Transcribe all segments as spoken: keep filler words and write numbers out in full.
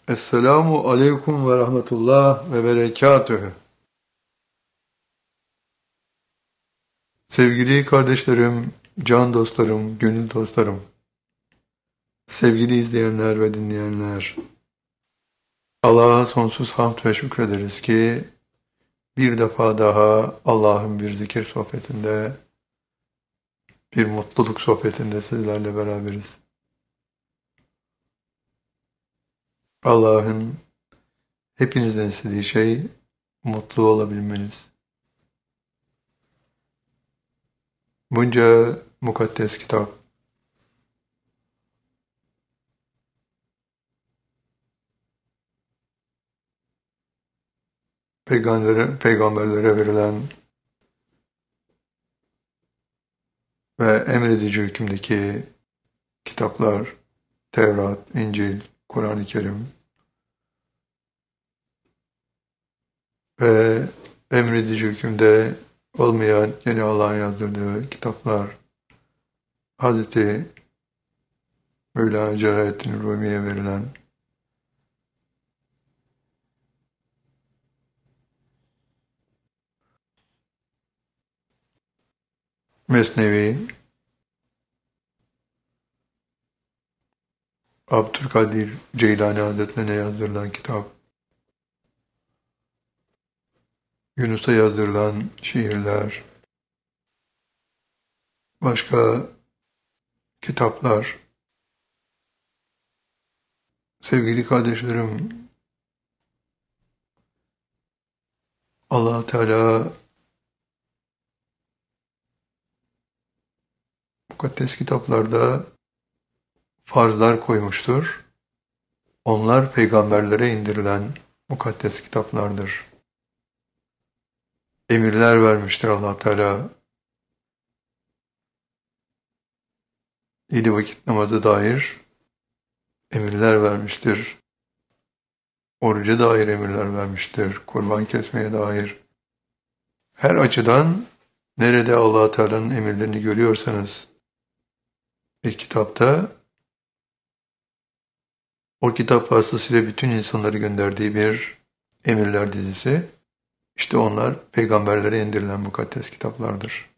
Esselamu aleyküm ve rahmetullah ve berekatühü. Sevgili kardeşlerim, can dostlarım, gönül dostlarım, sevgili izleyenler ve dinleyenler, Allah'a sonsuz hamd ve şükrederiz ki bir defa daha Allah'ın bir zikir sohbetinde, bir mutluluk sohbetinde sizlerle beraberiz. Allah'ın hepinizden istediği şey mutlu olabilmeniz. Bunca mukaddes kitap, peygamberlere, peygamberlere verilen ve emredici hükümdeki kitaplar, Tevrat, İncil, Kur'an-ı Kerim ve emredici hükümde olmayan yine Allah'ın yazdırdığı kitaplar, Hazreti Mevlana Celaleddin Rumi'ye verilen Mesnevi, Abdülkadir Ceylani Hazretlerine yazdırılan kitap, Yunus'a yazdırılan şiirler, başka kitaplar. Sevgili kardeşlerim, Allah Teala mukaddes kitaplarda farzlar koymuştur. Onlar peygamberlere indirilen mukaddes kitaplardır. Emirler vermiştir Allah Teala. Yedi vakit namazı dair emirler vermiştir. Oruca dair emirler vermiştir. Kurban kesmeye dair. Her açıdan nerede Allah Teala'nın emirlerini görüyorsanız bir kitapta, o kitap vasıtasıyla bütün insanları gönderdiği bir emirler dizisi, işte onlar peygamberlere indirilen mukaddes kitaplardır.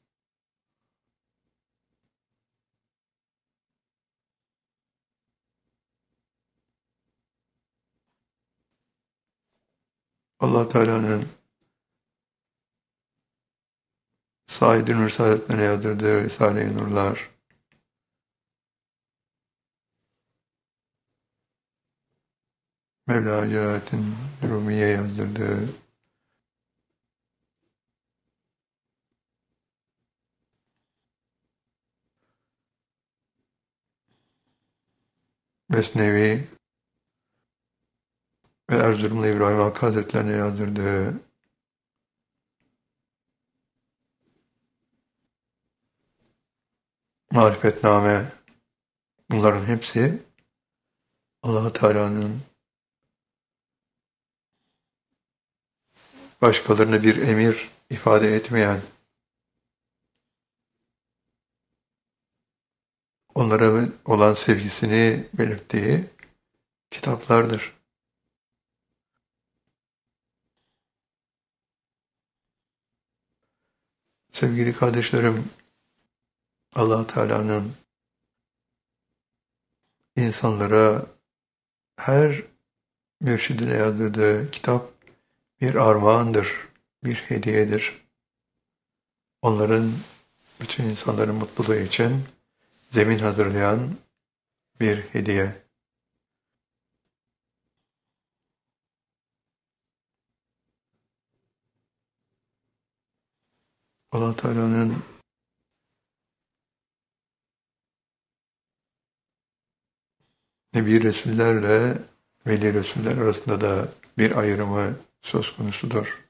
Allah Teala'nın Said-i Nur Saadetlerine yazdırdığı Risale-i Nurlar, Mevlana Celaleddin Rumi'ye yazdırdığı Mesnevi ve Erzurumlu İbrahim Hakkı Hazretlerine yazdırdığı Marifetname, bunların hepsi Allah Teala'nın başkalarına bir emir ifade etmeyen, onlara olan sevgisini belirttiği kitaplardır. Sevgili kardeşlerim, Allah Teala'nın insanlara her mürşidine yazdırdığı kitap bir armağandır, bir hediyedir. Onların, bütün insanların mutluluğu için zemin hazırlayan bir hediye. Allah Teala'nın Nebi Resullerle Veli Resuller arasında da bir ayrımı söz konusudur.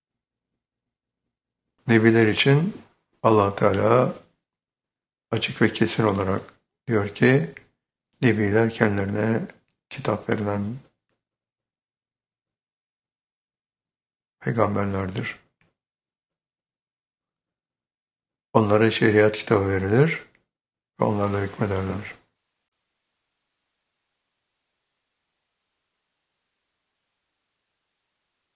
Nebiler için Allah Teala açık ve kesin olarak diyor ki, Nebiler kendilerine kitap verilen peygamberlerdir. Onlara şeriat kitabı verilir ve onlarla hükmederler.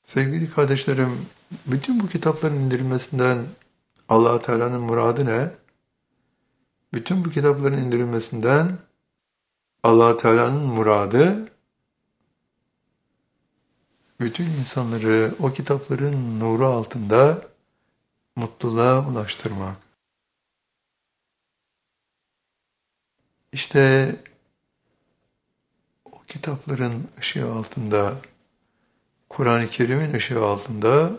Sevgili kardeşlerim, bütün bu kitapların indirilmesinden Allah Teala'nın muradı ne? Bütün bu kitapların indirilmesinden Allah Teala'nın muradı bütün insanları o kitapların nuru altında mutluluğa ulaştırmak. İşte o kitapların ışığı altında, Kur'an-ı Kerim'in ışığı altında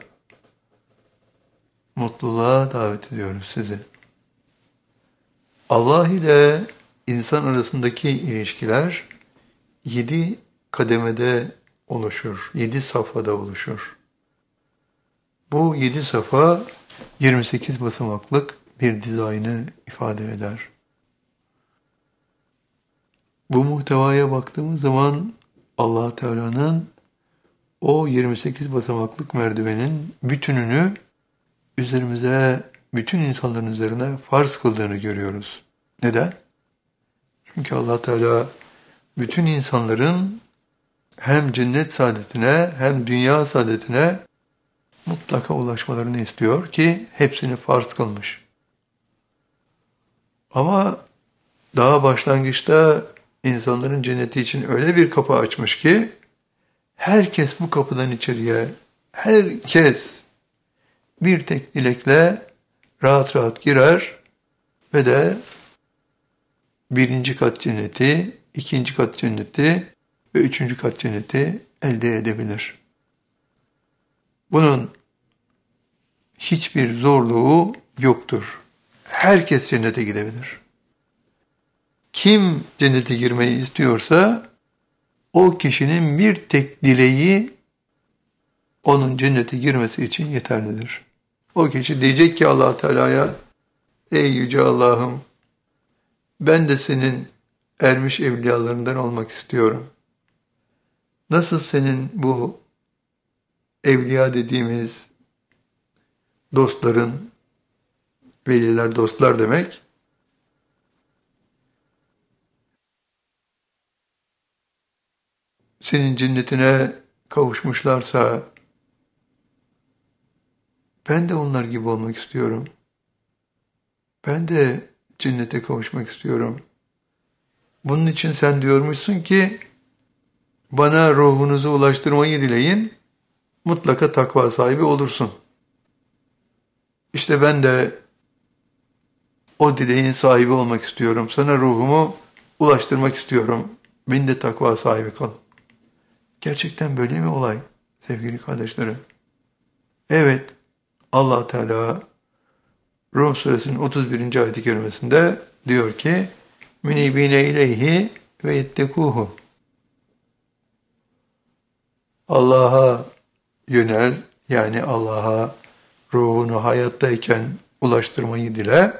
mutluluğa davet ediyoruz sizi. Allah ile insan arasındaki ilişkiler yedi kademede oluşur, yedi safhada oluşur. Bu yedi safa yirmi sekiz basamaklık bir dizaynı ifade eder. Bu muhtevaya baktığımız zaman Allah Teala'nın o yirmi sekiz basamaklık merdivenin bütününü üzerimize, bütün insanların üzerine farz kıldığını görüyoruz. Neden? Çünkü Allah Teala bütün insanların hem cennet saadetine hem dünya saadetine mutlaka ulaşmalarını istiyor ki hepsini farz kılmış. Ama daha başlangıçta insanların cenneti için öyle bir kapı açmış ki herkes bu kapıdan içeriye, herkes bir tek dilekle rahat rahat girer ve de birinci kat cenneti, ikinci kat cenneti ve üçüncü kat cenneti elde edebilir. Bunun hiçbir zorluğu yoktur. Herkes cennete gidebilir. Kim cennete girmeyi istiyorsa o kişinin bir tek dileği onun cennete girmesi için yeterlidir. O kişi diyecek ki Allah Teala'ya, ey yüce Allah'ım, ben de senin ermiş evliyalarından olmak istiyorum. Nasıl senin bu evliya dediğimiz dostların, veliler dostlar demek, senin cennetine kavuşmuşlarsa ben de onlar gibi olmak istiyorum. Ben de cennete kavuşmak istiyorum. Bunun için sen diyormuşsun ki bana ruhunuzu ulaştırmayı dileyin, mutlaka takva sahibi olursun. İşte ben de o dileğin sahibi olmak istiyorum. Sana ruhumu ulaştırmak istiyorum. Beni de takva sahibi kıl. Gerçekten böyle mi olay sevgili kardeşlerim? Evet, Allah Teala Rum suresinin otuz birinci ayet-i kerimesinde diyor ki münibine ileyhi ve yettekuhu. Allah'a yönel, yani Allah'a ruhunu hayattayken ulaştırmayı dile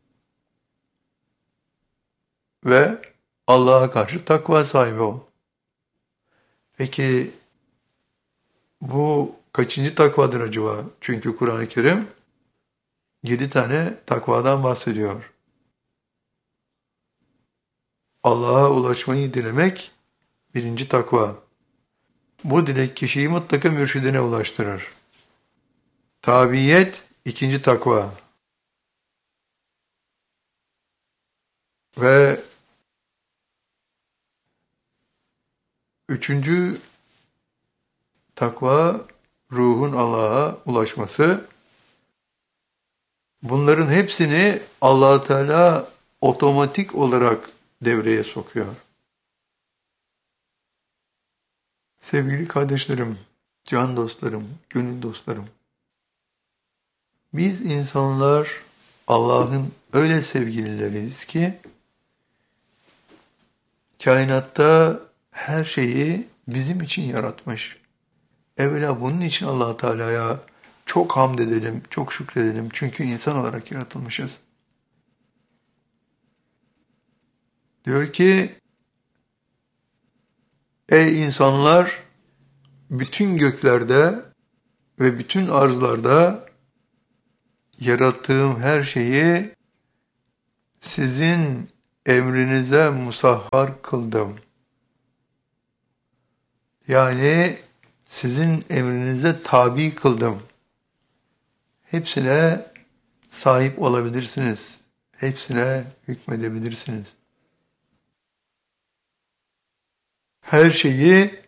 ve Allah'a karşı takva sahibi ol. Peki bu kaçıncı takvadır acaba? Çünkü Kur'an-ı Kerim yedi tane takvadan bahsediyor. Allah'a ulaşmayı dilemek birinci takva. Bu dilek kişiyi mutlaka mürşidine ulaştırır. Tabiyet ikinci takva. Ve üçüncü takva ruhun Allah'a ulaşması. Bunların hepsini Allah Teala otomatik olarak devreye sokuyor. Sevgili kardeşlerim, can dostlarım, gönül dostlarım. Biz insanlar Allah'ın öyle sevgilileriyiz ki kainatta her şeyi bizim için yaratmış. Evvela bunun için Allah Teala'ya çok hamd edelim, çok şükredelim. Çünkü insan olarak yaratılmışız. Diyor ki, ey insanlar, bütün göklerde ve bütün arzlarda yarattığım her şeyi sizin emrinize musahhar kıldım. Yani sizin emrinize tabi kıldım. Hepsine sahip olabilirsiniz. Hepsine hükmedebilirsiniz. Her şeyi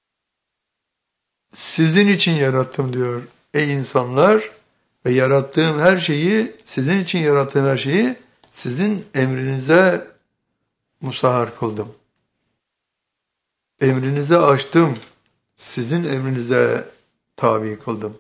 sizin için yarattım diyor. Ey insanlar, ve yarattığım her şeyi, sizin için yarattığım her şeyi sizin emrinize musahhar kıldım. Emrinize açtım. Sizin emrinize tabi kıldım.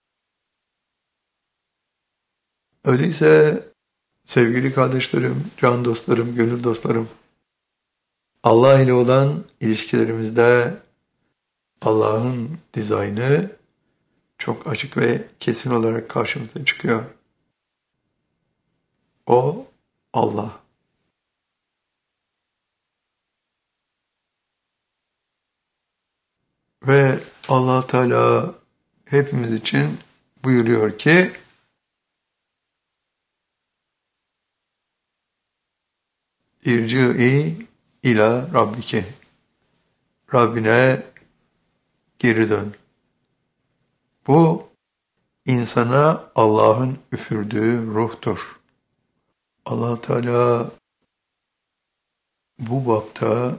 Öyleyse sevgili kardeşlerim, can dostlarım, gönül dostlarım, Allah ile olan ilişkilerimizde Allah'ın dizaynı çok açık ve kesin olarak karşımıza çıkıyor. O Allah. Ve Allah Teala hepimiz için buyuruyor ki İrci'i ila Rabbike. Rabbine geri dön. Bu insana Allah'ın üfürdüğü ruhtur. Allah Teala bu bapta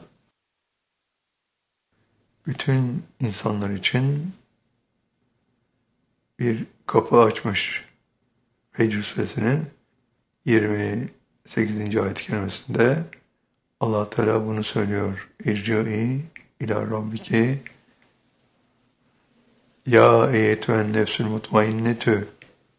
bütün insanlar için bir kapı açmış. Fecr Suresinin yirmi sekizinci ayet-i kerimesinde Allah Teala bunu söylüyor. İrci'i ila Rabbike ya eyyetühen nefsül mutmainnetü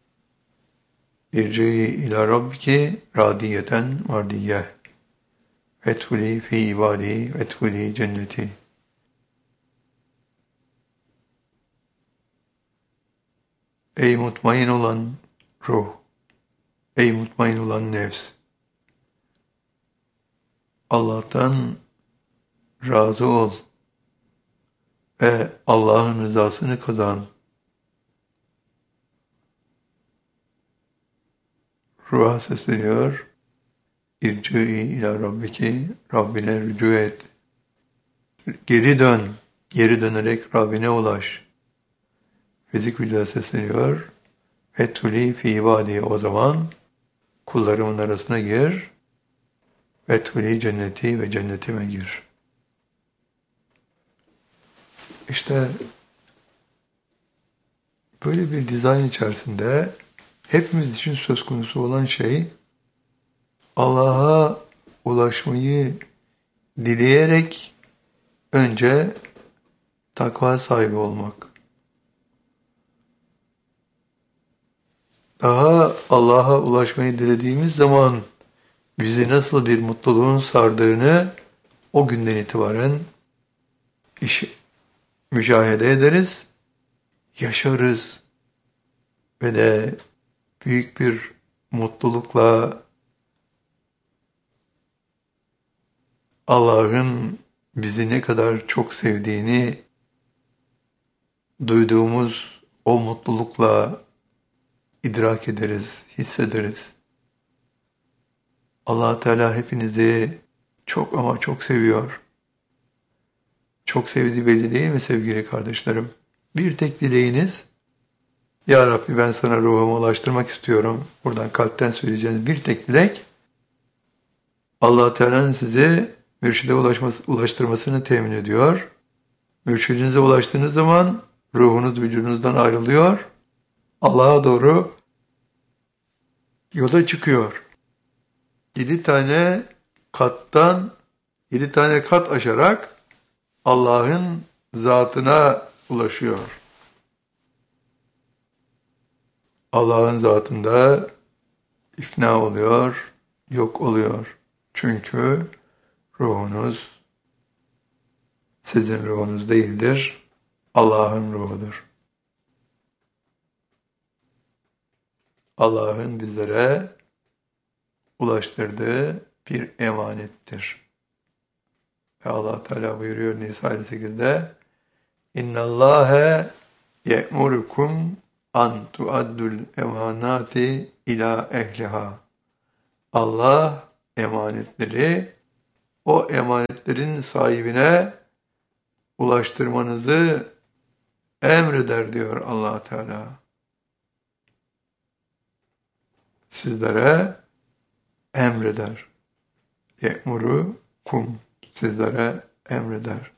İrci'i ila Rabbike radiyeten mardiyeh fethuli fi ibadi fethuli cenneti. Ey mutmain olan ruh, ey mutmain olan nefs, Allah'tan razı ol ve Allah'ın rızasını kazan. Ruha sesleniyor. İrci'i ila Rabbiki, Rabbine rücu et. Geri dön, geri dönerek Rabbine ulaş. Fizik billah sesleniyor. Fethuli fi ibadi, o zaman kullarımın arasına gir. Fethuli cenneti, ve cennetime gir. İşte böyle bir dizayn içerisinde hepimiz için söz konusu olan şey Allah'a ulaşmayı dileyerek önce takva sahibi olmak. Daha Allah'a ulaşmayı dilediğimiz zaman bizi nasıl bir mutluluğun sardığını o günden itibaren iş, müşahede ederiz, yaşarız ve de büyük bir mutlulukla Allah'ın bizi ne kadar çok sevdiğini duyduğumuz o mutlulukla idrak ederiz, hissederiz. Allah Teala hepinizi çok ama çok seviyor. Çok sevdiği belli değil mi sevgili kardeşlerim? Bir tek dileğiniz, Ya Rabbi ben sana ruhumu ulaştırmak istiyorum. Buradan kalpten söyleyeceğiniz bir tek dilek, Allah Teala'nın size mürşide ulaşması, ulaştırmasını temin ediyor. Mürşidinize ulaştığınız zaman ruhunuz vücudunuzdan ayrılıyor. Allah'a doğru yola çıkıyor. Yedi tane kattan, yedi tane kat aşarak Allah'ın zatına ulaşıyor. Allah'ın zatında ifna oluyor, yok oluyor. Çünkü ruhunuz sizin ruhunuz değildir, Allah'ın ruhudur. Allah'ın bizlere ulaştırdığı bir emanettir. Ve Allah Teala buyuruyor Nisa elli sekizde İnna Allahe ye'murukum an tuaddul emanati ila ehliha. Allah emanetleri o emanetlerin sahibine ulaştırmanızı emreder diyor Allah Teala. Sizlere emreder. Ye'muru kum. Sizlere emreder.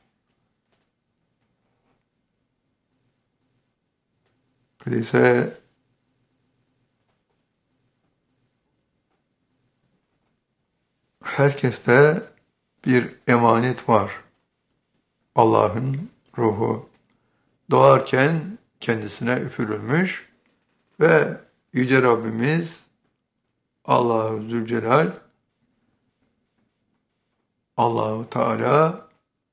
Öyleyse herkeste bir emanet var. Allah'ın ruhu. Doğarken kendisine üfürülmüş ve Yüce Rabbimiz Allah-u Zülcelal, Allah-u Teala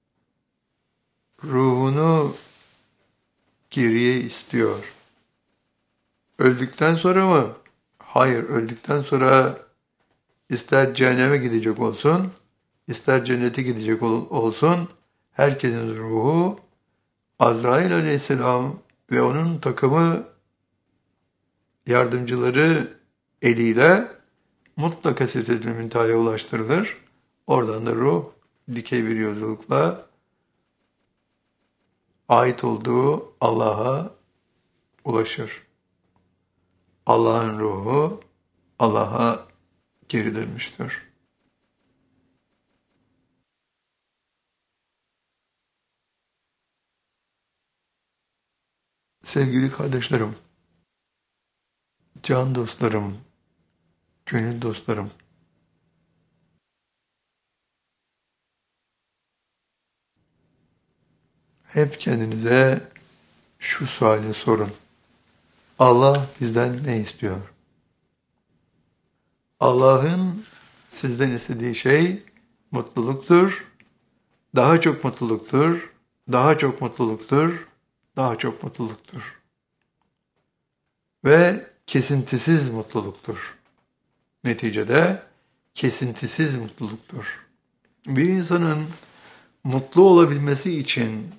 ruhunu geriye istiyor. Öldükten sonra mı? Hayır, öldükten sonra ister cehenneme gidecek olsun, ister cennete gidecek ol- olsun, herkesin ruhu Azrail Aleyhisselam ve onun takımı yardımcıları eliyle mutlaka Sidretül Münteha'ya ulaştırılır. Oradan da ruh dikey bir yolculukla ait olduğu Allah'a ulaşır. Allah'ın ruhu Allah'a geri dönmüştür. Sevgili kardeşlerim, can dostlarım, gönül dostlarım, hep kendinize şu suali sorun. Allah bizden ne istiyor? Allah'ın sizden istediği şey mutluluktur, daha çok mutluluktur, daha çok mutluluktur, daha çok mutluluktur. Ve kesintisiz mutluluktur. Neticede kesintisiz mutluluktur. Bir insanın mutlu olabilmesi için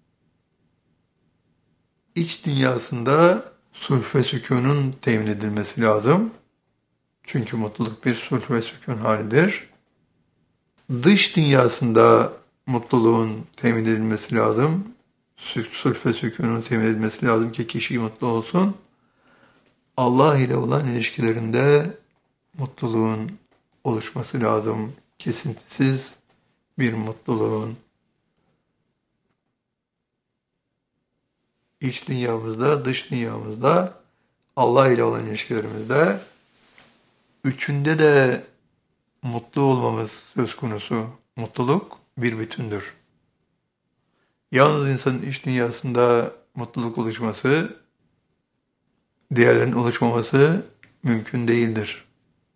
iç dünyasında sulh ve sükunun temin edilmesi lazım. Çünkü mutluluk bir sulh ve sükun halidir. Dış dünyasında mutluluğun temin edilmesi lazım. Sulh ve sükunun temin edilmesi lazım ki kişi mutlu olsun. Allah ile olan ilişkilerinde mutluluğun oluşması lazım. Kesintisiz bir mutluluğun. İç dünyamızda, dış dünyamızda, Allah ile olan ilişkilerimizde, üçünde de mutlu olmamız söz konusu. Mutluluk bir bütündür. Yalnız insanın iç dünyasında mutluluk oluşması, diğerlerinin oluşmaması mümkün değildir.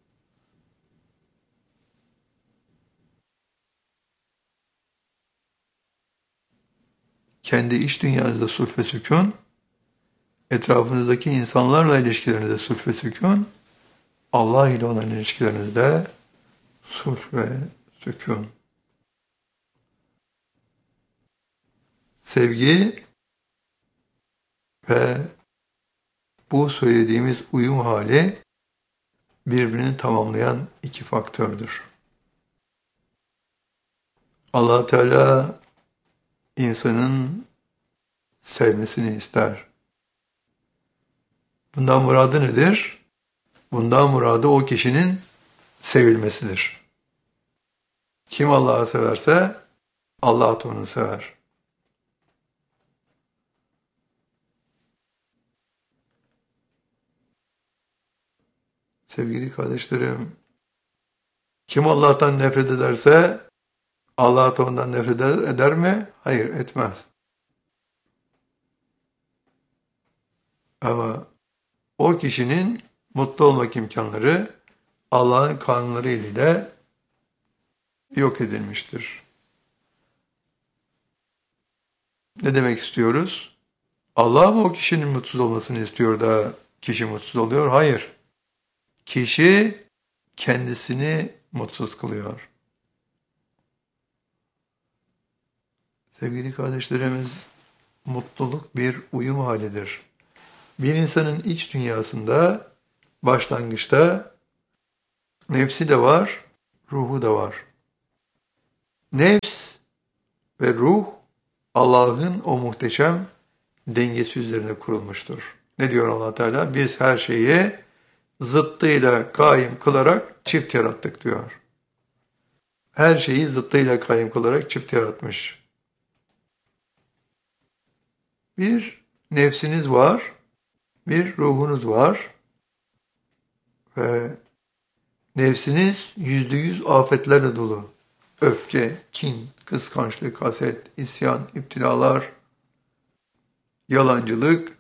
Kendi iç dünyanızda sulh ve sükun, etrafınızdaki insanlarla ilişkilerinizde sulh ve sükun, Allah ile olan ilişkilerinizde sulh ve sükun. Sevgi ve bu söylediğimiz uyum hali birbirini tamamlayan iki faktördür. Allah Teala insanın sevmesini ister. Bundan muradı nedir? Bundan muradı o kişinin sevilmesidir. Kim Allah'ı severse Allah da onu sever. Sevgili kardeşlerim, kim Allah'tan nefret ederse Allah da ondan nefret eder mi? Hayır, etmez. Ama o kişinin mutlu olmak imkanları Allah'ın kanunları ile yok edilmiştir. Ne demek istiyoruz? Allah mı o kişinin mutsuz olmasını istiyor da kişi mutsuz oluyor? Hayır. Kişi kendisini mutsuz kılıyor. Sevgili kardeşlerimiz, mutluluk bir uyum halidir. Bir insanın iç dünyasında başlangıçta nefsi de var, ruhu da var. Nefs ve ruh Allah'ın o muhteşem dengesi üzerine kurulmuştur. Ne diyor Allah Teala? Biz her şeyi zıttıyla kaim kılarak çift yarattık diyor. Her şeyi zıttıyla kaim kılarak çift yaratmış. Bir nefsiniz var, bir ruhunuz var ve nefsiniz yüzde yüz afetlerle dolu. Öfke, kin, kıskançlık, haset, isyan, iptilalar, yalancılık,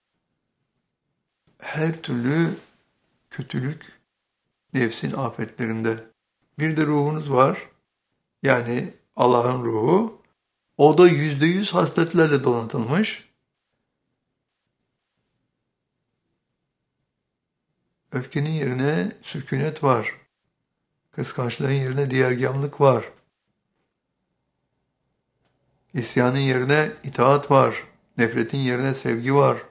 her türlü kötülük nefsin afetlerinde. Bir de ruhunuz var. Yani Allah'ın ruhu. O da yüzde yüz hasletlerle donatılmış. Öfkenin yerine sükunet var. Kıskançlığın yerine diğergâmlık var. İsyanın yerine itaat var. Nefretin yerine sevgi var.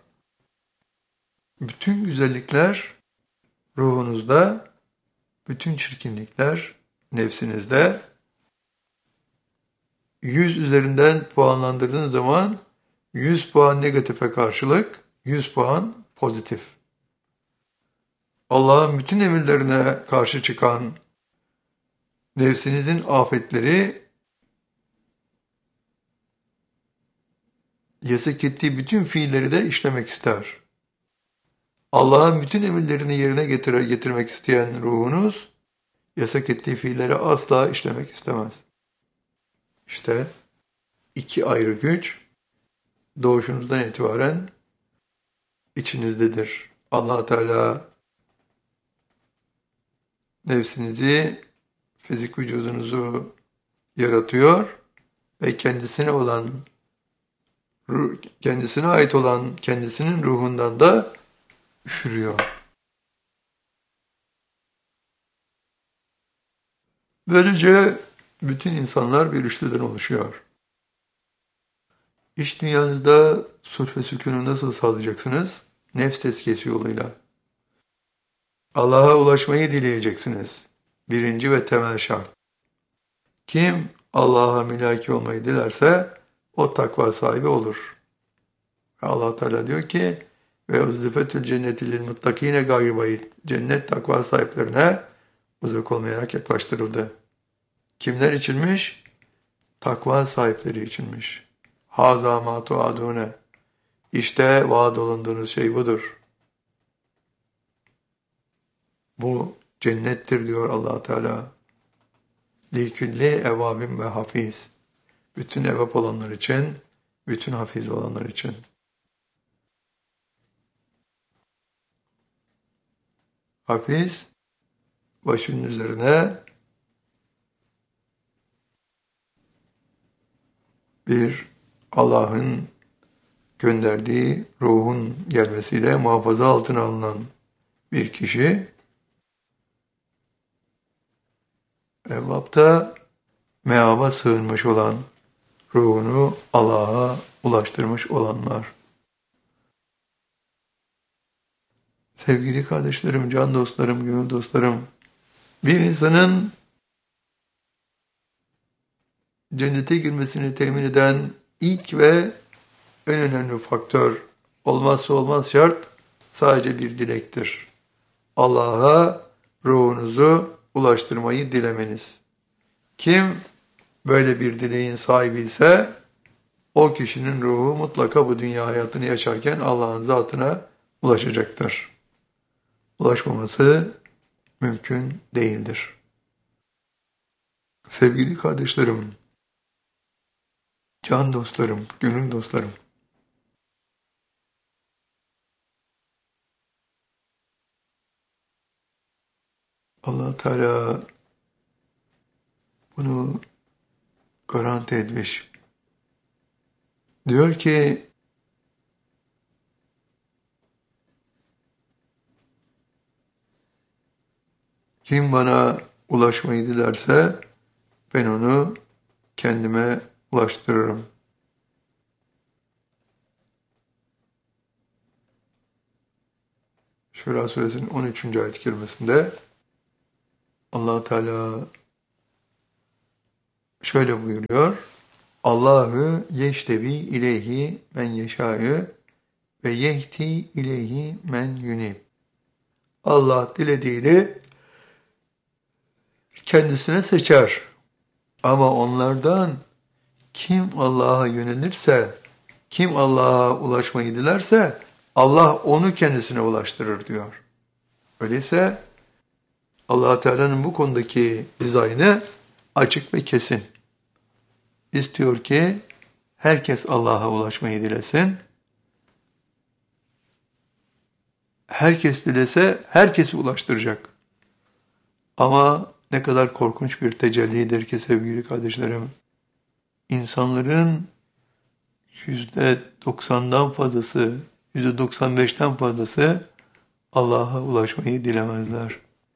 Bütün güzellikler ruhunuzda, bütün çirkinlikler nefsinizde. yüz üzerinden puanlandırdığınız zaman yüz puan negatife karşılık yüz puan pozitif. Allah'ın bütün emirlerine karşı çıkan nefsinizin afetleri yasak ettiği bütün fiilleri de işlemek ister. Allah'ın bütün emirlerini yerine getire, getirmek isteyen ruhunuz yasak ettiği fiilleri asla işlemek istemez. İşte iki ayrı güç doğuşunuzdan itibaren içinizdedir. Allah Teala nefsinizi, fizik vücudunuzu yaratıyor ve kendisine olan, kendisine ait olan kendisinin ruhundan da üfürüyor. Böylece bütün insanlar bir üçlüden oluşuyor. İç dünyanızda sulh ve sükûnu nasıl sağlayacaksınız? Nefs tezkiyesi yoluyla. Allah'a ulaşmayı dileyeceksiniz. Birinci ve temel şart. Kim Allah'a mülaki olmayı dilerse o takva sahibi olur. Allah Teala diyor ki ve uzlifetül cenneti lil muttakine gayri bayit. Cennet takva sahiplerine uzak olmayarak yaklaştırıldı. Kimler içinmiş? Takva sahipleri içinmiş. Haza ma tuadune. İşte vaad olunduğunuz şey budur. Bu cennettir diyor Allah Teala. Likülli evabim ve hafiz. Bütün evap olanlar için, bütün hafiz olanlar için. Hafiz, başının üzerine bir Allah'ın gönderdiği ruhun gelmesiyle muhafaza altına alınan bir kişi, evvapta meaba sığınmış olan, ruhunu Allah'a ulaştırmış olanlar. Sevgili kardeşlerim, can dostlarım, gönül dostlarım, bir insanın cennete girmesini temin eden ilk ve en önemli faktör, olmazsa olmaz şart sadece bir dilektir. Allah'a ruhunuzu ulaştırmayı dilemeniz. Kim böyle bir dileğin sahibi ise o kişinin ruhu mutlaka bu dünya hayatını yaşarken Allah'ın zatına ulaşacaktır. Ulaşmaması mümkün değildir. Sevgili kardeşlerim, can dostlarım, gönül dostlarım, Allah Teala bunu garanti etmiş. Diyor ki, kim bana ulaşmayı dilerse ben onu kendime ulaştırırım. Şura Suresinin on üçüncü ayet-i kerimesinde Allah Teala şöyle buyuruyor. Allahu yeştebi ileyhi men yeşâ'ü ve yehti ileyhi men yunib. Allah dilediğini kendisine seçer. Ama onlardan kim Allah'a yönelirse, kim Allah'a ulaşmayı dilerse Allah onu kendisine ulaştırır diyor. Öyleyse Allah Teala'nın bu konudaki dizaynı açık ve kesin. İstiyor ki herkes Allah'a ulaşmayı dilesin. Herkes dilese herkesi ulaştıracak. Ama ne kadar korkunç bir tecellidir ki sevgili kardeşlerim. İnsanların yüzde doksandan fazlası, yüzde doksan beşten fazlası Allah'a ulaşmayı dilemezler.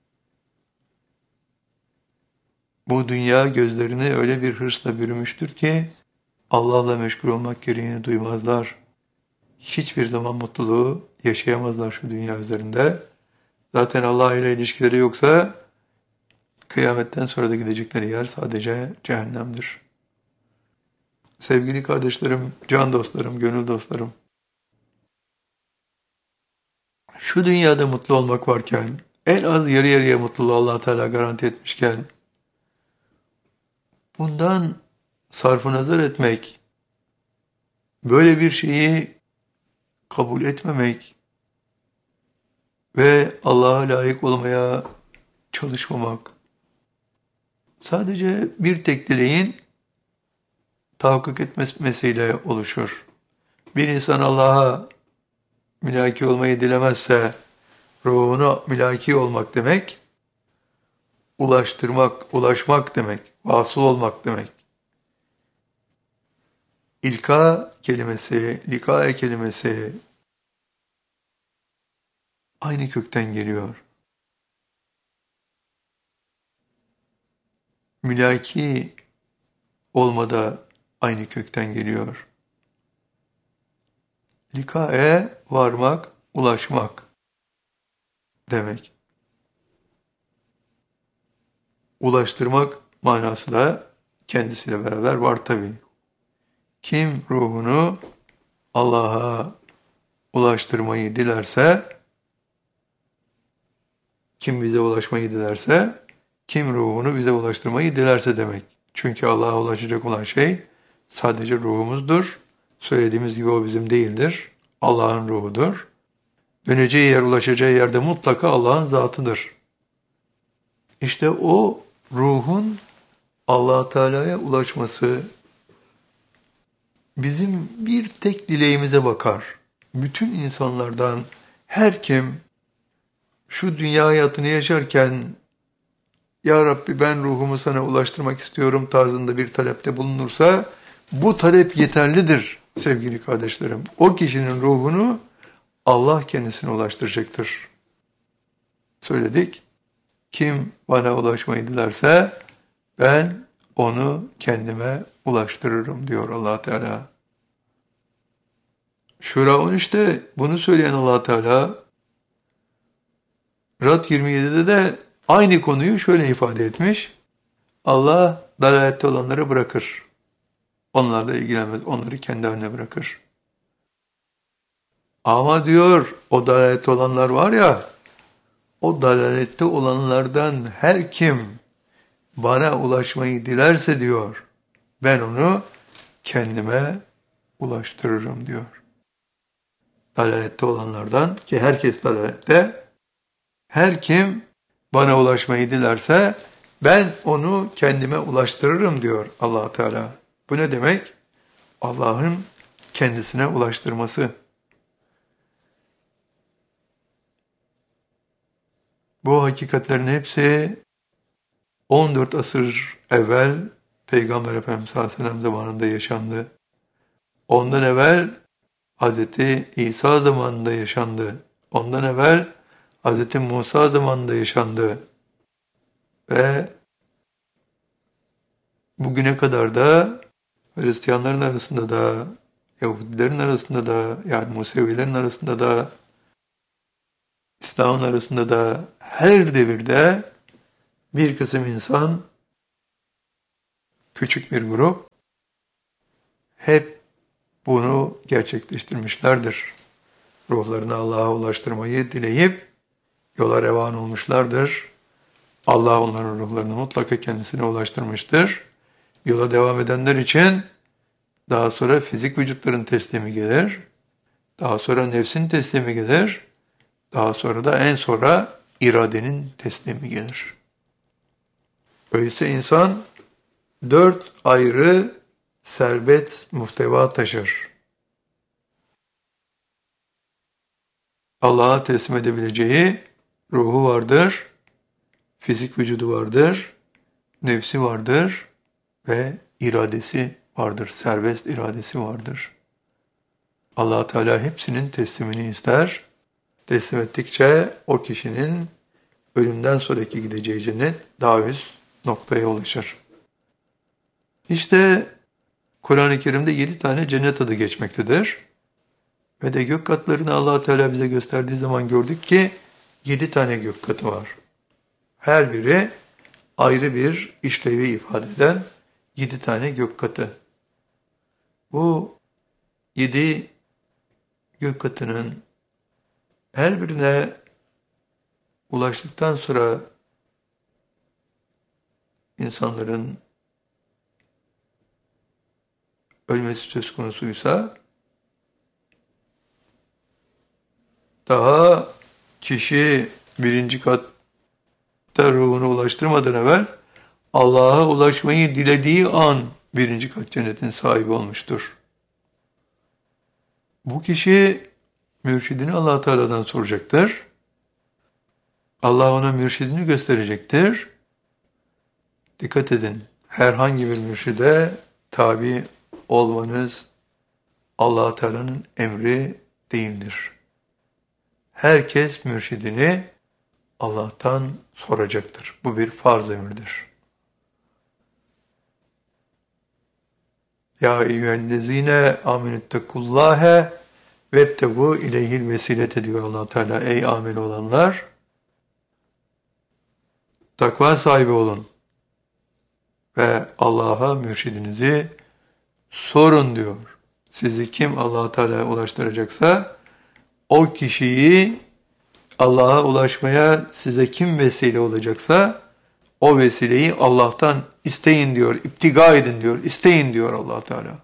Bu dünya gözlerini öyle bir hırsla bürümüştür ki Allah'la meşgul olmak gereğini duymazlar. Hiçbir zaman mutluluğu yaşayamazlar şu dünya üzerinde. Zaten Allah ile ilişkileri yoksa kıyametten sonra da gidecekleri yer sadece cehennemdir. Sevgili kardeşlerim, can dostlarım, gönül dostlarım, şu dünyada mutlu olmak varken, en az yarı yarıya mutluluğu Allah Teala garanti etmişken, bundan sarf-ı nazar etmek, böyle bir şeyi kabul etmemek ve Allah'a layık olmaya çalışmamak, sadece bir tek dileğin tahakkuk etmesiyle oluşur. Bir insan Allah'a mülaki olmayı dilemezse, ruhuna mülaki olmak demek, ulaştırmak, ulaşmak demek, vasıl olmak demek. İlka kelimesi, likae kelimesi aynı kökten geliyor. Mülaki olmada aynı kökten geliyor. Likae varmak, ulaşmak demek. Ulaştırmak manası da kendisiyle beraber var tabii. Kim ruhunu Allah'a ulaştırmayı dilerse, kim bize ulaşmayı dilerse, kim ruhunu bize ulaştırmayı dilerse demek. Çünkü Allah'a ulaşacak olan şey sadece ruhumuzdur. Söylediğimiz gibi o bizim değildir. Allah'ın ruhudur. Döneceği yer, ulaşacağı yerde mutlaka Allah'ın zatıdır. İşte o ruhun Allah Teala'ya ulaşması bizim bir tek dileğimize bakar. Bütün insanlardan her kim şu dünya hayatını yaşarken "Ya Rabbi ben ruhumu sana ulaştırmak istiyorum" tarzında bir talepte bulunursa bu talep yeterlidir sevgili kardeşlerim. O kişinin ruhunu Allah kendisine ulaştıracaktır. Söyledik. Kim bana ulaşmayı dilerse ben onu kendime ulaştırırım diyor Allah Teala. Şura on üçte bunu söyleyen Allah Teala Rad yirmi yedide de aynı konuyu şöyle ifade etmiş. Allah dalalette olanları bırakır. Onlarla ilgilenmez. Onları kendi haline bırakır. Ama diyor o dalalette olanlar var ya, o dalalette olanlardan her kim bana ulaşmayı dilerse diyor, ben onu kendime ulaştırırım diyor. Dalalette olanlardan, ki herkes dalalette, her kim bana ulaşmayı dilerse ben onu kendime ulaştırırım diyor Allah Teala. Bu ne demek? Allah'ın kendisine ulaştırması. Bu hakikatlerin hepsi on dört asır evvel Peygamber Efendimiz sallallahu aleyhi ve sellem zamanında yaşandı. Ondan evvel Hazreti İsa zamanında yaşandı. Ondan evvel Hazreti Musa zamanında yaşandı. Ve bugüne kadar da Hristiyanların arasında da, Yahudilerin arasında da, yani Musevilerin arasında da, İslam'ın arasında da her devirde bir kısım insan, küçük bir grup, hep bunu gerçekleştirmişlerdir. Ruhlarını Allah'a ulaştırmayı dileyip yola revan olmuşlardır. Allah onların ruhlarını mutlaka kendisine ulaştırmıştır. Yola devam edenler için daha sonra fizik vücutların teslimi gelir. Daha sonra nefsin teslimi gelir. Daha sonra da en sonra iradenin teslimi gelir. Öyleyse insan dört ayrı serbest muhteva taşır. Allah'a teslim edebileceği ruhu vardır, fizik vücudu vardır, nefsi vardır ve iradesi vardır, serbest iradesi vardır. Allah Teala hepsinin teslimini ister. Teslim ettikçe o kişinin ölümden sonraki gideceği cennet daha üst noktaya ulaşır. İşte Kur'an-ı Kerim'de yedi tane cennet adı geçmektedir. Ve de gök katlarını Allah Teala bize gösterdiği zaman gördük ki yedi tane gök katı var. Her biri ayrı bir işlevi ifade eden yedi tane gök katı. Bu yedi gök katının her birine ulaştıktan sonra insanların ölmesi söz konusuysa daha kişi birinci katta ruhunu ulaştırmadan evvel Allah'a ulaşmayı dilediği an birinci kat cennetin sahibi olmuştur. Bu kişi mürşidini Allah Teala'dan soracaktır. Allah ona mürşidini gösterecektir. Dikkat edin, herhangi bir mürşide tabi olmanız Allah Teala'nın emri değildir. Herkes mürşidini Allah'tan soracaktır. Bu bir farz emirdir. Ya eyyühellezine amenüttekullâhe vebtebu ileyhil vesilete diyor Allah Teala. Ey amin olanlar, takva sahibi olun ve Allah'a mürşidinizi sorun diyor. Sizi kim Allah Teala'ya ulaştıracaksa o kişiyi Allah'a ulaşmaya size kim vesile olacaksa o vesileyi Allah'tan isteyin diyor, iptiga edin diyor, isteyin diyor Allah Teala.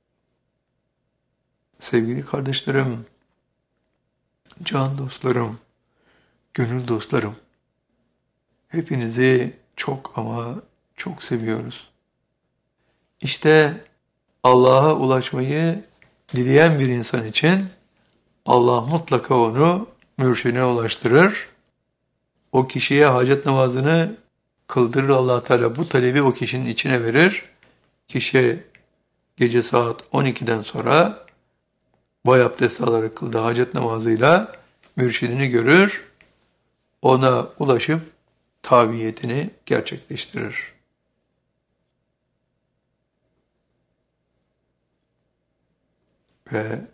Sevgili kardeşlerim, can dostlarım, gönül dostlarım, hepinizi çok ama çok seviyoruz. İşte Allah'a ulaşmayı dileyen bir insan için Allah mutlaka onu mürşidine ulaştırır. O kişiye hacet namazını kıldırır Allah Teala. Bu talebi o kişinin içine verir. Kişi gece saat on ikiden sonra boy abdesti alarak kıldığı hacet namazıyla mürşidini görür. Ona ulaşıp tabiyetini gerçekleştirir. Ve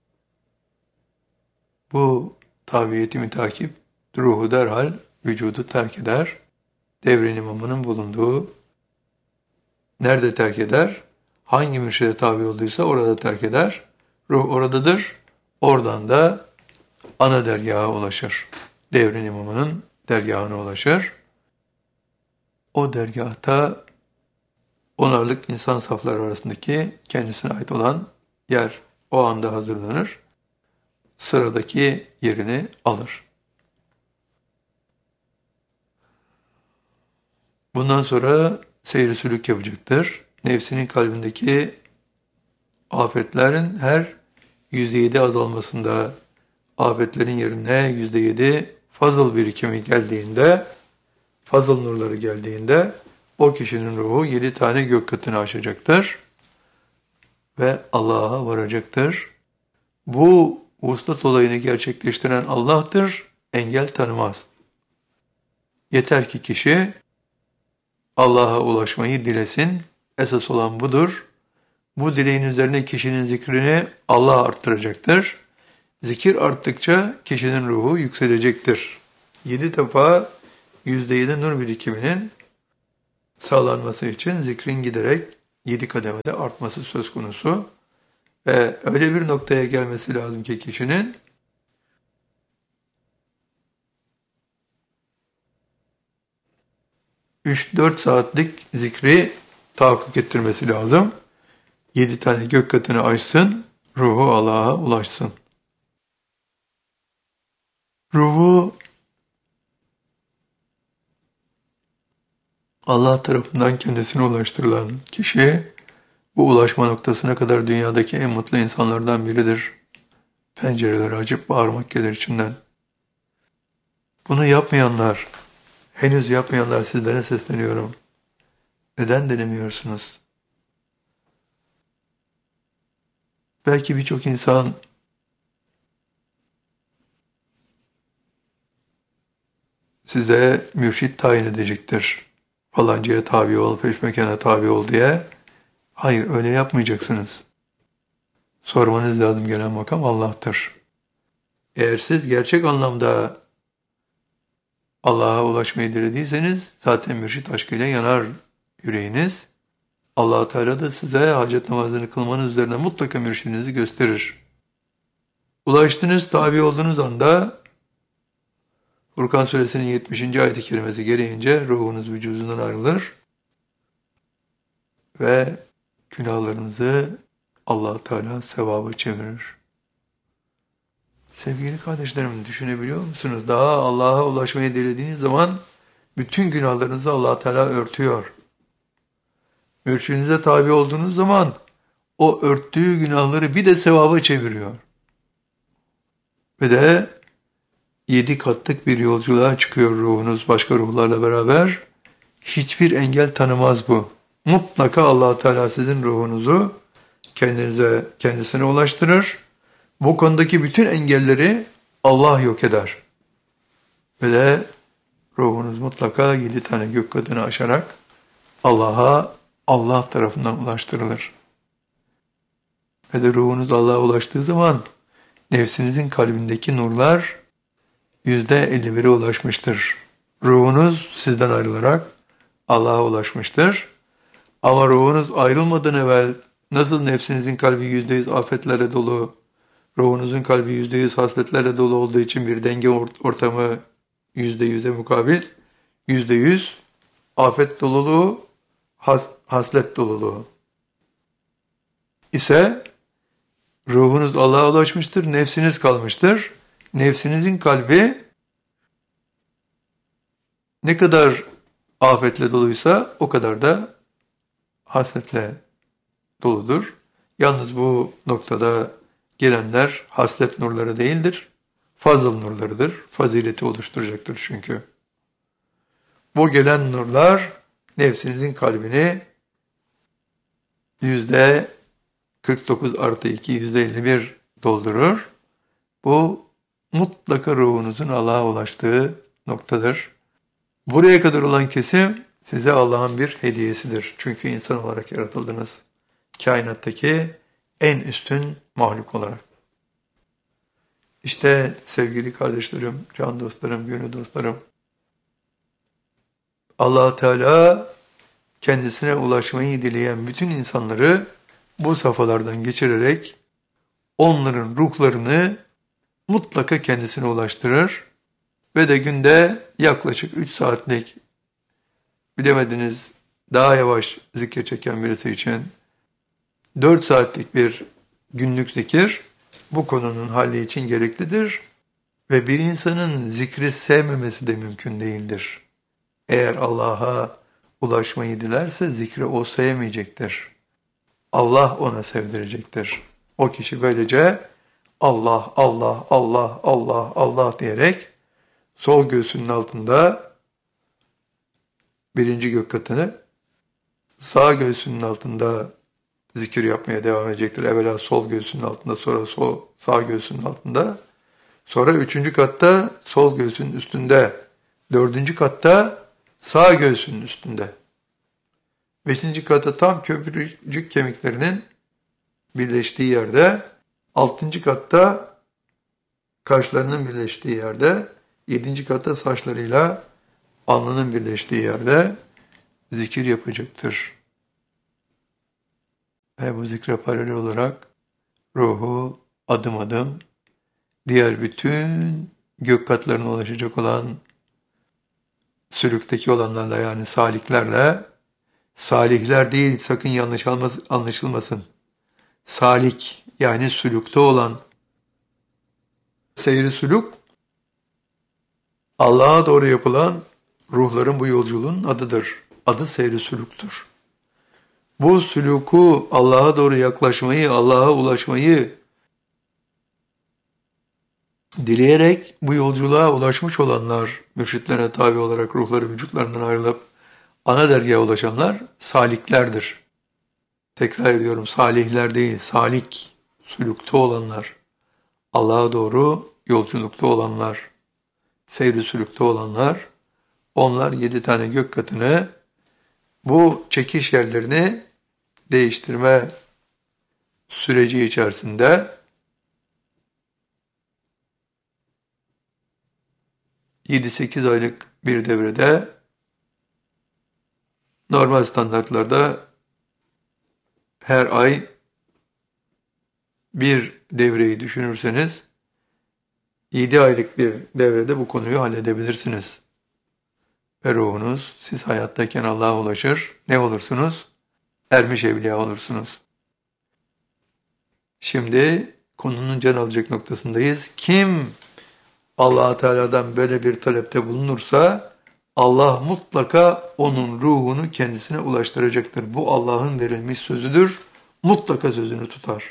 bu tabiyetimi takip ruhu derhal vücudu terk eder. Devrin imamının bulunduğu nerede terk eder? Hangi mürşide tabi olduysa orada terk eder. Ruh oradadır. Oradan da ana dergaha ulaşır. Devrin imamının dergahına ulaşır. O dergahta onarlık insan safları arasındaki kendisine ait olan yer o anda hazırlanır. Sıradaki yerini alır. Bundan sonra seyri sülük yapacaktır. Nefsinin kalbindeki afetlerin her yüzde yedi azalmasında, afetlerin yerine yüzde yedi fazıl birikimi geldiğinde, fazıl nurları geldiğinde o kişinin ruhu yedi tane gök katını aşacaktır ve Allah'a varacaktır. Bu vuslat olayını gerçekleştiren Allah'tır, engel tanımaz. Yeter ki kişi Allah'a ulaşmayı dilesin, esas olan budur. Bu dileğin üzerine kişinin zikrini Allah arttıracaktır. Zikir arttıkça kişinin ruhu yükselecektir. Yedi defa yüzde yedi nur birikiminin sağlanması için zikrin giderek yedi kademede artması söz konusu. Ve öyle bir noktaya gelmesi lazım ki kişinin üç dört saatlik zikri tahakkuk ettirmesi lazım. Yedi tane gök katını aşsın, ruhu Allah'a ulaşsın. Ruhu Allah tarafından kendisine ulaştırılan kişi bu ulaşma noktasına kadar dünyadaki en mutlu insanlardan biridir. Pencereleri açıp bağırmak gelir içinden. Bunu yapmayanlar, henüz yapmayanlar sizlere sesleniyorum. Neden denemiyorsunuz? Belki birçok insan size mürşit tayin edecektir. Falancaya tabi ol, peşmekana tabi ol diye. Hayır, öyle yapmayacaksınız. Sormanız lazım gelen makam Allah'tır. Eğer siz gerçek anlamda Allah'a ulaşmayı dilediyseniz zaten mürşit aşkıyla yanar yüreğiniz. Allah Teala da size hacet namazını kılmanız üzerine mutlaka mürşidinizi gösterir. Ulaştınız, tabi olduğunuz anda Furkan Suresinin yetmişinci ayet-i kerimesi gereğince ruhunuz vücudundan ayrılır ve günahlarınızı Allah Teala sevaba çevirir. Sevgili kardeşlerim, düşünebiliyor musunuz? Daha Allah'a ulaşmayı dilediğiniz zaman bütün günahlarınızı Allah Teala örtüyor. Mürşidinize tabi olduğunuz zaman o örttüğü günahları bir de sevaba çeviriyor. Ve de yedi katlık bir yolculuğa çıkıyor ruhunuz başka ruhlarla beraber. Hiçbir engel tanımaz bu. Mutlaka Allah Teala sizin ruhunuzu kendinize, kendisine ulaştırır. Bu konudaki bütün engelleri Allah yok eder. Ve de ruhunuz mutlaka yedi tane gök katını aşarak Allah'a, Allah tarafından ulaştırılır. Ve de ruhunuz Allah'a ulaştığı zaman nefsinizin kalbindeki nurlar yüzde elli bire ulaşmıştır. Ruhunuz sizden ayrılarak Allah'a ulaşmıştır. Ama ruhunuz ayrılmadan evvel nasıl nefsinizin kalbi yüzde yüz afetlerle dolu, ruhunuzun kalbi yüzde yüz hasletlerle dolu olduğu için bir denge ortamı yüzde yüze mukabil, yüzde yüz afet doluluğu, has, haslet doluluğu ise ruhunuz Allah'a ulaşmıştır, nefsiniz kalmıştır. Nefsinizin kalbi ne kadar afetle doluysa o kadar da hasletle doludur. Yalnız bu noktada gelenler haslet nurları değildir, fazıl nurlarıdır. Fazileti oluşturacaktır çünkü. Bu gelen nurlar nefsinizin kalbini yüzde kırk dokuz artı iki, yüzde elli bir doldurur. Bu mutlaka ruhunuzun Allah'a ulaştığı noktadır. Buraya kadar olan kesim size Allah'ın bir hediyesidir. Çünkü insan olarak yaratıldınız. Kainattaki en üstün mahluk olarak. İşte sevgili kardeşlerim, can dostlarım, gönül dostlarım, Allah Teala kendisine ulaşmayı dileyen bütün insanları bu safhalardan geçirerek onların ruhlarını mutlaka kendisine ulaştırır ve de günde yaklaşık üç saatlik, bilemediniz daha yavaş zikir çeken birisi için dört saatlik bir günlük zikir bu konunun halli için gereklidir ve bir insanın zikri sevmemesi de mümkün değildir. Eğer Allah'a ulaşmayı dilerse zikri o sevmeyecektir. Allah ona sevdirecektir. O kişi böylece Allah, Allah, Allah, Allah, Allah diyerek sol göğsünün altında birinci gök katını, sağ göğsünün altında zikir yapmaya devam edecektir. Evvela sol göğsünün altında, sonra sol, sağ göğsünün altında, sonra üçüncü katta sol göğsünün üstünde, dördüncü katta sağ göğsünün üstünde, beşinci katta tam köprücük kemiklerinin birleştiği yerde, altıncı katta kaşlarının birleştiği yerde, yedinci katta saçlarıyla alnının birleştiği yerde zikir yapacaktır. Ve bu zikre paralel olarak ruhu adım adım diğer bütün gök katlarına ulaşacak olan sülükteki olanlarla, yani saliklerle, salihler değil, sakın yanlış anlaşılmasın. Salik yani sülükte olan, seyri sülük Allah'a doğru yapılan ruhların bu yolculuğun adıdır. Adı seyri sülüktür. Bu sülûku, Allah'a doğru yaklaşmayı, Allah'a ulaşmayı dileyerek bu yolculuğa ulaşmış olanlar, mürşitlere tabi olarak ruhları vücutlarından ayrılıp ana dergaha ulaşanlar saliklerdir. Tekrar ediyorum, salihler değil, salik, sülükte olanlar, Allah'a doğru yolculukta olanlar, seyri sülükte olanlar, onlar yedi tane gök katını, bu çekiş yerlerini değiştirme süreci içerisinde yedi sekiz aylık bir devrede, normal standartlarda her ay bir devreyi düşünürseniz yedi aylık bir devrede bu konuyu halledebilirsiniz. Ve ruhunuz, siz hayattayken Allah'a ulaşır, ne olursunuz? Ermiş evliya olursunuz. Şimdi konunun can alacak noktasındayız. Kim Allah Teala'dan böyle bir talepte bulunursa Allah mutlaka onun ruhunu kendisine ulaştıracaktır. Bu Allah'ın verilmiş sözüdür. Mutlaka sözünü tutar.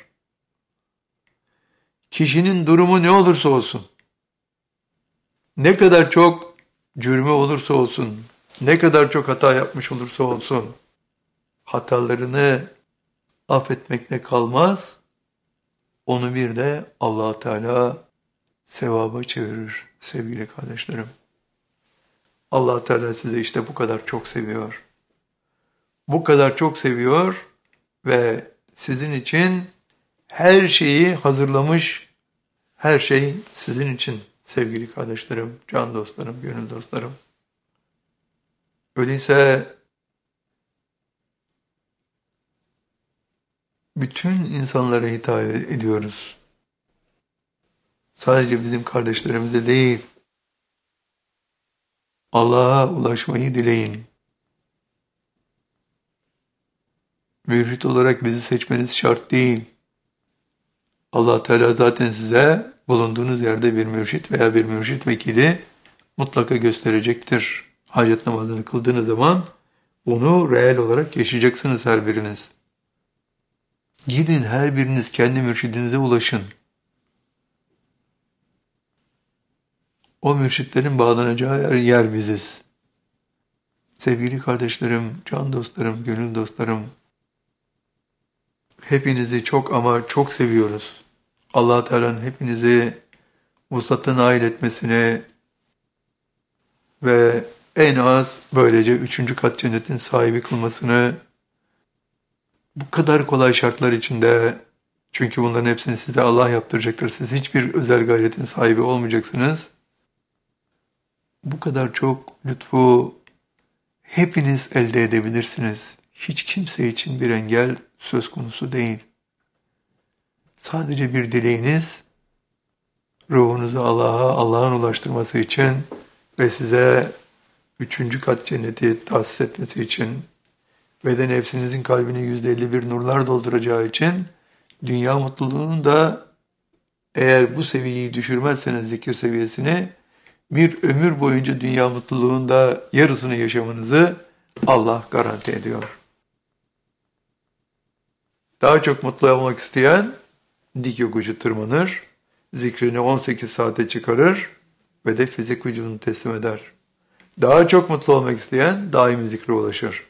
Kişinin durumu ne olursa olsun, ne kadar çok cürmü olursa olsun, ne kadar çok hata yapmış olursa olsun, hatalarını affetmekle kalmaz, onu bir de Allah Teala sevaba çevirir sevgili kardeşlerim. Allah Teala sizi işte bu kadar çok seviyor. Bu kadar çok seviyor ve sizin için her şeyi hazırlamış, her şey sizin için sevgili kardeşlerim, can dostlarım, gönül dostlarım. Öyleyse bütün insanlara hitap ediyoruz. Sadece bizim kardeşlerimize değil, Allah'a ulaşmayı dileyin. Mürşit olarak bizi seçmeniz şart değil. Allah Teala zaten size bulunduğunuz yerde bir mürşit veya bir mürşit vekili mutlaka gösterecektir. Hacet namazını kıldığınız zaman onu reel olarak yaşayacaksınız her biriniz. Gidin her biriniz kendi mürşidinize ulaşın. O mürşitlerin bağlanacağı yer, yer biziz. Sevgili kardeşlerim, can dostlarım, gönül dostlarım, hepinizi çok ama çok seviyoruz. Allah Teala'nın hepinizi vuslata nail etmesini ve en az böylece üçüncü kat cennetin sahibi kılmasını, bu kadar kolay şartlar içinde, çünkü bunların hepsini size Allah yaptıracaktır. Siz hiçbir özel gayretin sahibi olmayacaksınız. Bu kadar çok lütfu hepiniz elde edebilirsiniz. Hiç kimse için bir engel söz konusu değil. Sadece bir dileğiniz, ruhunuzu Allah'a, Allah'ın ulaştırması için ve size üçüncü kat cenneti tahsis etmesi için ve de nefsinizin kalbini yüzde elli bir nurlar dolduracağı için dünya mutluluğunu da, eğer bu seviyeyi düşürmezseniz zikir seviyesini, bir ömür boyunca dünya mutluluğunda yarısını yaşamanızı Allah garanti ediyor. Daha çok mutlu olmak isteyen dik yokuşu tırmanır, zikrini on sekiz saate çıkarır ve de fizik vücudunu teslim eder. Daha çok mutlu olmak isteyen daimi zikre ulaşır.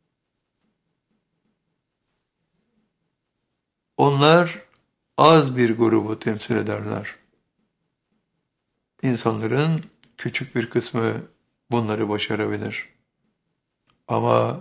Onlar az bir grubu temsil ederler. İnsanların küçük bir kısmı bunları başarabilir. Ama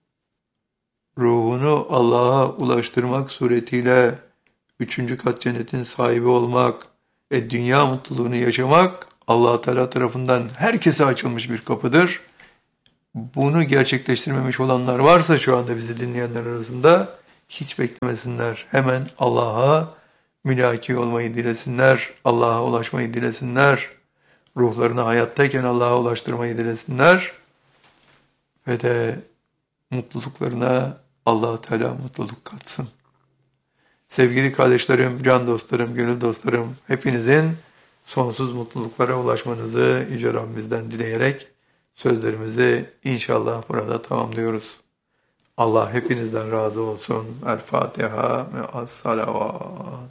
ruhunu Allah'a ulaştırmak suretiyle üçüncü kat cennetin sahibi olmak ve dünya mutluluğunu yaşamak Allah Teala tarafından herkese açılmış bir kapıdır. Bunu gerçekleştirmemiş olanlar varsa şu anda bizi dinleyenler arasında hiç beklemesinler. Hemen Allah'a mülaki olmayı dilesinler, Allah'a ulaşmayı dilesinler, ruhlarını hayattayken Allah'a ulaştırmayı dilesinler ve de mutluluklarına Allah Teala mutluluk katsın. Sevgili kardeşlerim, can dostlarım, gönül dostlarım, hepinizin sonsuz mutluluklara ulaşmanızı Yüce Rabbimizden dileyerek sözlerimizi inşallah burada tamamlıyoruz. Allah hepinizden razı olsun. El Fatiha ve Es-Salavat.